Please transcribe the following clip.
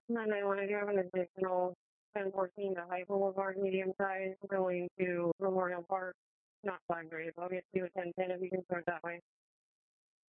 And I want to do have an additional 1014 to High Boulevard, medium size, going to Memorial Park, not Flag Grave. I'll get to a 1010 if you can start that way.